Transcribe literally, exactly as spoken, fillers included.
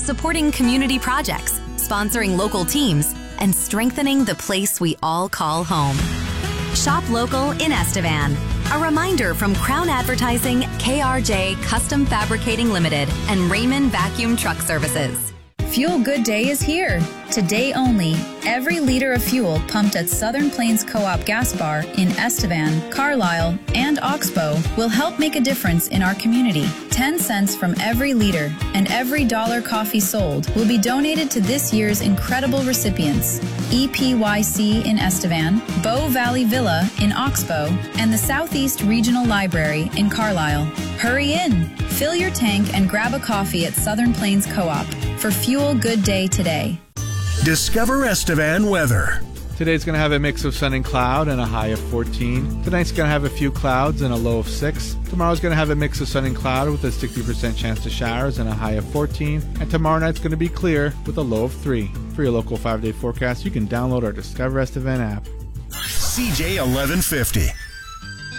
supporting community projects, sponsoring local teams, and strengthening the place we all call home. Shop local in Estevan. A reminder from Crown Advertising, K R J Custom Fabricating Limited, and Raymond Vacuum Truck Services. Fuel Good Day is here. Today only, every liter of fuel pumped at Southern Plains Co-op Gas Bar in Estevan, Carlisle, and Oxbow will help make a difference in our community. ten cents from every liter and every dollar coffee sold will be donated to this year's incredible recipients: E P Y C in Estevan, Bow Valley Villa in Oxbow, and the Southeast Regional Library in Carlisle. Hurry in, fill your tank, and grab a coffee at Southern Plains Co-op for Fuel Good Day today. Discover Estevan weather. Today's going to have a mix of sun and cloud and a high of fourteen. Tonight's going to have a few clouds and a low of six. Tomorrow's going to have a mix of sun and cloud with a sixty percent chance of showers and a high of fourteen. And tomorrow night's going to be clear with a low of three. For your local five-day forecast, you can download our Discover Estevan app. C J eleven fifty.